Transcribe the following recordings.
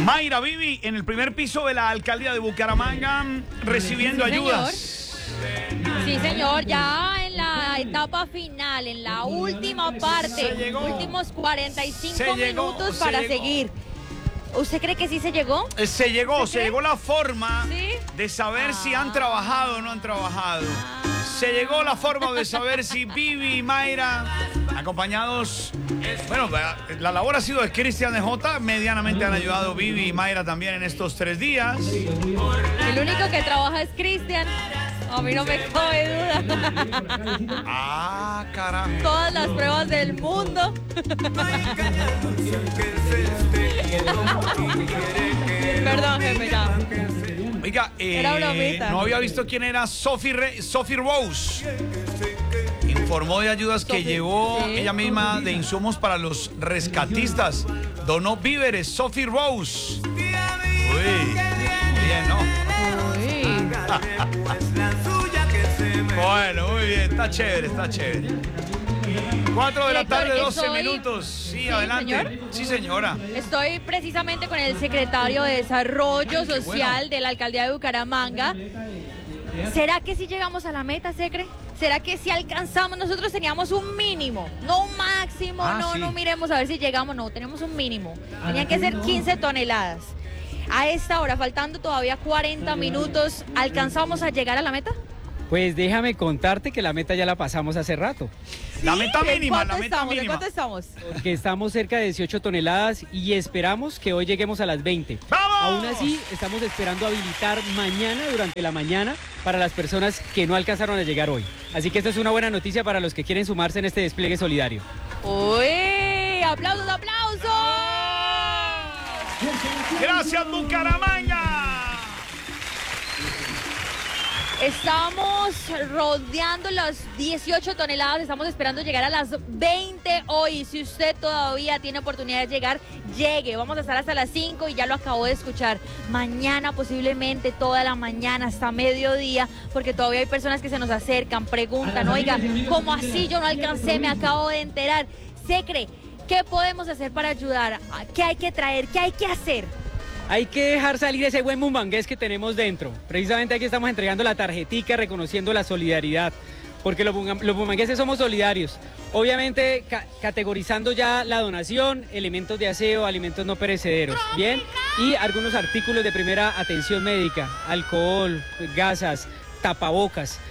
Mayra, Vivi, en el primer piso de la alcaldía de Bucaramanga, recibiendo ayudas. Sí, señor, ya en la etapa final, en la última parte, últimos 45 minutos para seguir. ¿Usted cree que sí se llegó? Se llegó la forma de saber si han trabajado o no han trabajado. Se llegó la forma de saber si Vivi y Mayra, acompañados... Bueno, la labor ha sido de Cristian de J. Medianamente han ayudado Vivi y Mayra también en estos 3 días. El único que trabaja es Cristian. A mí no me cabe duda. Ah, carajo. Todas las pruebas del mundo. Perdón, jefe, ya. Oiga, Era bromita. no había visto quién era Sophie Rose. Informó de ayudas que llevó ella misma de insumos para los rescatistas. Donó víveres, Sophie Rose. Uy, bien, ¿no? Bueno, muy bien, está chévere. 4 de la tarde, 12 minutos. Sí, adelante. ¿Señor? Sí, señora. Estoy precisamente con el secretario de Desarrollo Social de la Alcaldía de Bucaramanga. ¿Será que si llegamos a la meta, Secre? ¿Será que si alcanzamos? Nosotros teníamos un mínimo, no un máximo, no miremos a ver si llegamos, no, tenemos un mínimo. Tenían que ser 15 toneladas. A esta hora, faltando todavía 40 minutos, ¿alcanzamos a llegar a la meta? Pues déjame contarte que la meta ya la pasamos hace rato. La meta mínima, la meta mínima. ¿De cuánto estamos? Porque estamos cerca de 18 toneladas y esperamos que hoy lleguemos a las 20. ¡Vamos! Aún así, estamos esperando habilitar mañana, durante la mañana, para las personas que no alcanzaron a llegar hoy. Así que esto es una buena noticia para los que quieren sumarse en este despliegue solidario. ¡Uy! ¡Aplausos, aplausos! ¡Gracias, Bucaramanga! Estamos rodeando las 18 toneladas, estamos esperando llegar a las 20 hoy. Si usted todavía tiene oportunidad de llegar, llegue. Vamos a estar hasta las 5 y ya lo acabo de escuchar. Mañana posiblemente toda la mañana hasta mediodía, porque todavía hay personas que se nos acercan, preguntan, oiga, ¿cómo así yo no alcancé? Me acabo de enterar. Secre, ¿qué podemos hacer para ayudar? ¿Qué hay que traer? ¿Qué hay que hacer? Hay que dejar salir ese buen bumangués que tenemos dentro. Precisamente aquí estamos entregando la tarjetica reconociendo la solidaridad, porque los bumangueses somos solidarios. Obviamente categorizando ya la donación, elementos de aseo, alimentos no perecederos, ¿bien? Y algunos artículos de primera atención médica, alcohol, gasas, tapabocas.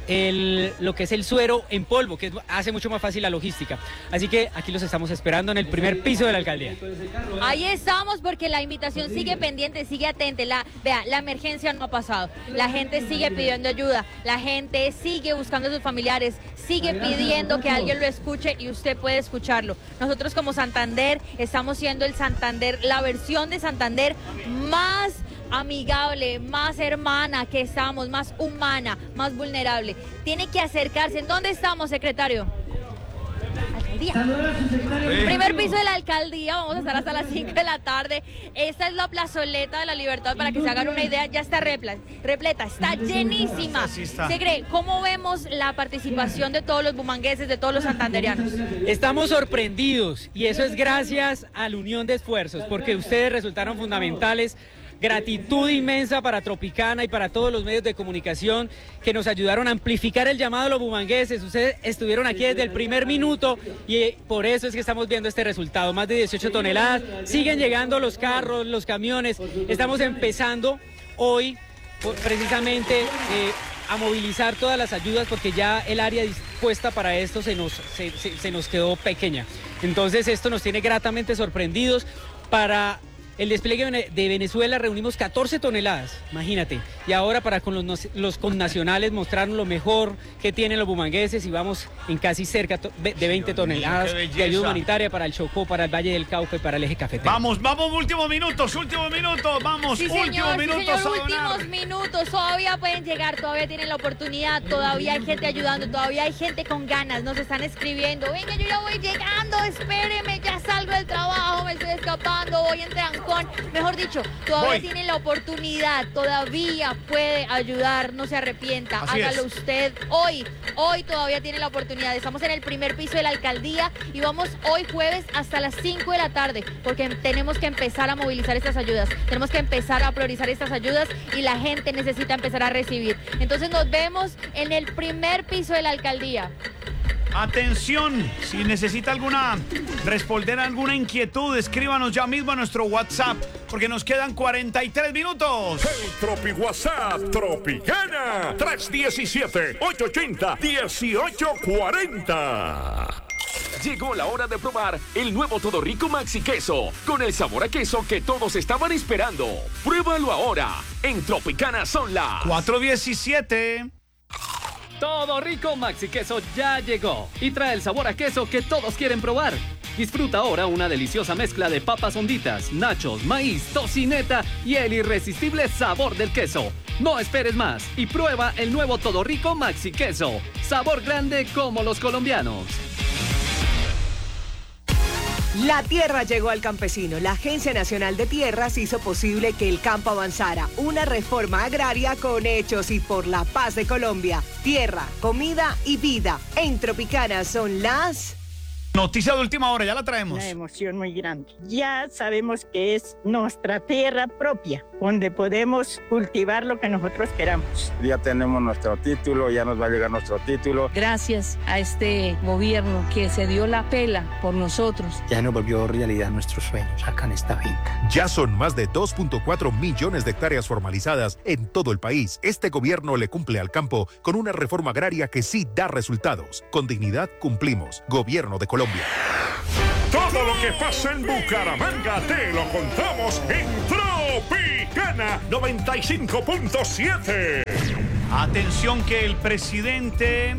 Lo que es el suero en polvo, que hace mucho más fácil la logística. Así que aquí los estamos esperando en el primer piso de la alcaldía. Ahí estamos porque la invitación sigue pendiente, sigue atente. Vea, la emergencia no ha pasado. La gente sigue pidiendo ayuda, la gente sigue buscando a sus familiares, sigue pidiendo que alguien lo escuche y usted puede escucharlo. Nosotros como Santander estamos siendo el Santander, la versión de Santander más amigable, más hermana que estamos, más humana, más vulnerable. Tiene que acercarse. ¿En dónde estamos, secretario? Alcaldía. Primer piso de la alcaldía, vamos a estar hasta las 5 de la tarde. Esta es la plazoleta de la Libertad, para que se hagan una idea, ya está repleta, está llenísima. Segre, ¿cómo vemos la participación de todos los bumangueses, de todos los santanderianos? Estamos sorprendidos y eso es gracias a la unión de esfuerzos, porque ustedes resultaron fundamentales. Gratitud inmensa para Tropicana y para todos los medios de comunicación que nos ayudaron a amplificar el llamado a los bumangueses. Ustedes estuvieron aquí desde el primer minuto y por eso es que estamos viendo este resultado. Más de 18 toneladas, siguen llegando los carros, los camiones. Estamos empezando hoy precisamente a movilizar todas las ayudas porque ya el área dispuesta para esto se nos quedó pequeña. Entonces esto nos tiene gratamente sorprendidos. Para el despliegue de Venezuela reunimos 14 toneladas, imagínate. Y ahora para con los connacionales mostrarnos lo mejor que tienen los bumangueses y vamos en casi cerca de 20 toneladas de ayuda humanitaria para el Chocó, para el Valle del Cauca y para el eje cafetero. Vamos, últimos minutos, vamos, sí, últimos minutos. Últimos minutos, todavía pueden llegar, todavía tienen la oportunidad, todavía hay gente ayudando, todavía hay gente con ganas, nos están escribiendo, venga, yo ya voy llegando, espéreme, ya salgo del trabajo, me estoy escapando, voy en transporte. con, mejor dicho, todavía tiene la oportunidad, todavía puede ayudar, no se arrepienta, hágalo usted hoy todavía tiene la oportunidad. Estamos en el primer piso de la alcaldía y vamos hoy jueves hasta las 5 de la tarde, porque tenemos que empezar a movilizar estas ayudas, tenemos que empezar a priorizar estas ayudas y la gente necesita empezar a recibir. Entonces nos vemos en el primer piso de la alcaldía. Atención, si necesita responder alguna inquietud, escríbanos ya mismo a nuestro WhatsApp, porque nos quedan 43 minutos. El Tropi WhatsApp Tropicana 317-880-1840. Llegó la hora de probar el nuevo Todo Rico Maxi Queso, con el sabor a queso que todos estaban esperando. Pruébalo ahora. En Tropicana son las 4:17. Todo Rico Maxi Queso ya llegó y trae el sabor a queso que todos quieren probar. Disfruta ahora una deliciosa mezcla de papas honditas, nachos, maíz, tocineta y el irresistible sabor del queso. No esperes más y prueba el nuevo Todo Rico Maxi Queso. Sabor grande como los colombianos. La tierra llegó al campesino. La Agencia Nacional de Tierras hizo posible que el campo avanzara. Una reforma agraria con hechos y por la paz de Colombia. Tierra, comida y vida. En Tropicana son las... Noticia de última hora, ya la traemos. Una emoción muy grande. Ya sabemos que es nuestra tierra propia, donde podemos cultivar lo que nosotros queramos. Ya tenemos nuestro título, ya nos va a llegar nuestro título. Gracias a este gobierno que se dio la pela por nosotros. Ya nos volvió realidad nuestros sueños acá en esta finca. Ya son más de 2.4 millones de hectáreas formalizadas en todo el país. Este gobierno le cumple al campo con una reforma agraria que sí da resultados. Con dignidad cumplimos. Gobierno de Colombia. Todo lo que pasa en Bucaramanga te lo contamos en Tropicana 95.7. Atención que el presidente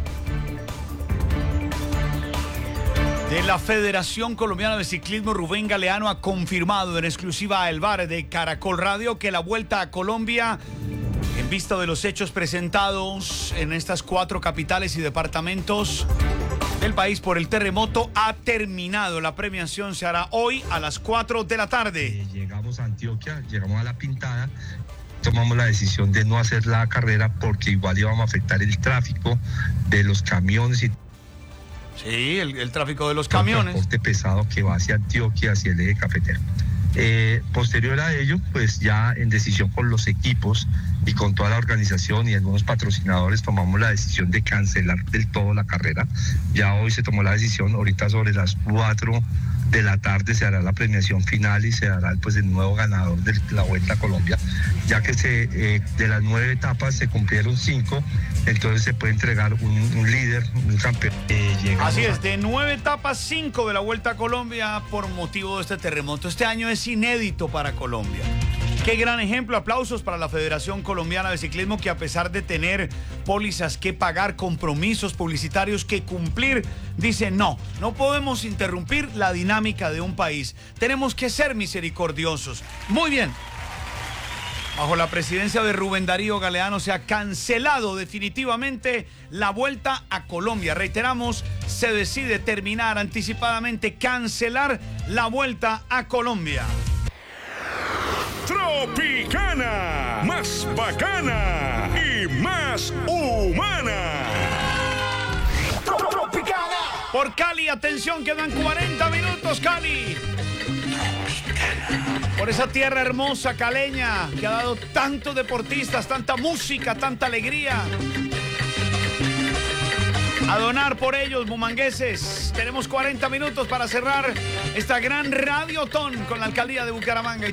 de la Federación Colombiana de Ciclismo, Rubén Galeano, ha confirmado en exclusiva a El Bar de Caracol Radio que la Vuelta a Colombia, en vista de los hechos presentados en estas 4 capitales y departamentos del país por el terremoto, ha terminado. La premiación se hará hoy a las 4 de la tarde. Llegamos a Antioquia, llegamos a La Pintada, tomamos la decisión de no hacer la carrera porque igual íbamos a afectar el tráfico de los camiones y... Sí, el tráfico de los camiones. El transporte pesado que va hacia Antioquia, hacia el eje cafetero. Posterior a ello, pues ya en decisión con los equipos y con toda la organización y algunos patrocinadores, tomamos la decisión de cancelar del todo la carrera. Ya hoy se tomó la decisión, ahorita sobre las 4 de la tarde se hará la premiación final y se hará pues el nuevo ganador de la Vuelta a Colombia, ya que de las 9 etapas se cumplieron 5, entonces se puede entregar un líder, un campeón. Así es, de 9 etapas, 5 de la Vuelta a Colombia por motivo de este terremoto. Este año es inédito para Colombia. Qué gran ejemplo, aplausos para la Federación Colombiana de Ciclismo, que a pesar de tener pólizas que pagar, compromisos publicitarios que cumplir, dice no podemos interrumpir la dinámica de un país. Tenemos que ser misericordiosos. Muy bien. Bajo la presidencia de Rubén Darío Galeano se ha cancelado definitivamente la Vuelta a Colombia. Reiteramos, se decide terminar anticipadamente, cancelar la Vuelta a Colombia. Tropicana, más bacana y más humana. Tropicana. Por Cali, atención, quedan 40 minutos, Cali. Por esa tierra hermosa caleña que ha dado tantos deportistas, tanta música, tanta alegría. A donar por ellos, bumangueses. Tenemos 40 minutos para cerrar esta gran radiotón con la alcaldía de Bucaramanga.